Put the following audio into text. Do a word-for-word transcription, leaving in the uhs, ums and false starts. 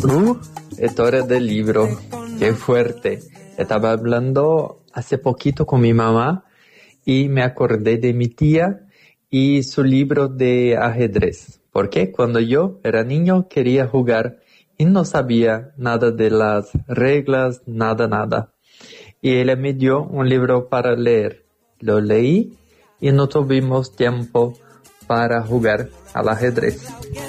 Uh, historia del libro, qué fuerte. Estaba hablando hace poquito con mi mamá y me acordé de mi tía y su libro de ajedrez. Porque cuando yo era niño quería jugar y no sabía nada de las reglas, nada, nada. Y ella me dio un libro para leer. Lo leí y no tuvimos tiempo para jugar al ajedrez.